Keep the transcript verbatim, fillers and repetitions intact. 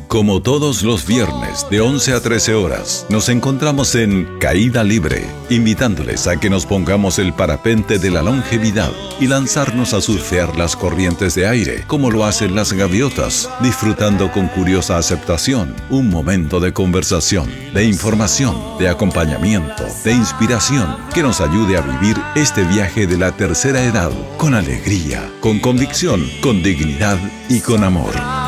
Como todos los viernes de once a trece horas, nos encontramos en Caída Libre, invitándoles a que nos pongamos el parapente de la longevidad y lanzarnos a surfear las corrientes de aire, como lo hacen las gaviotas, disfrutando con curiosa aceptación un momento de conversación, de información, de acompañamiento, de inspiración, que nos ayude a vivir este viaje de la tercera edad con alegría, con convicción, con dignidad y con amor.